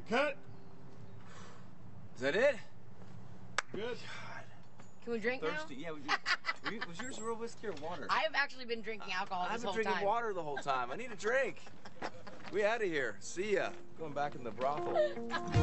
cut. Is that it? Good. God. Can we drink Thirsty. now? Yeah, was yours real whiskey or water? I have actually been drinking alcohol I've this been whole drinking time. water the whole time. I need a drink. We out of here. See ya. Going back in the brothel.